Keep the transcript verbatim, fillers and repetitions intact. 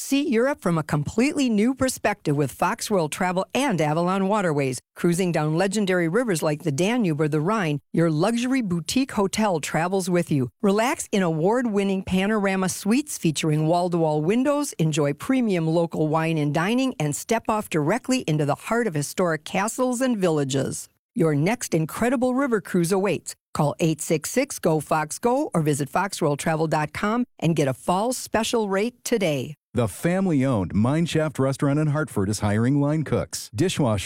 See Europe from a completely new perspective with Fox World Travel and Avalon Waterways. Cruising down legendary rivers like the Danube or the Rhine, your luxury boutique hotel travels with you. Relax in award-winning panorama suites featuring wall-to-wall windows, enjoy premium local wine and dining, and step off directly into the heart of historic castles and villages. Your next incredible river cruise awaits. Call eight six six, G O, FOX, GO or visit fox world travel dot com and get a fall special rate today. The family-owned Mineshaft restaurant in Hartford is hiring line cooks, dishwashers,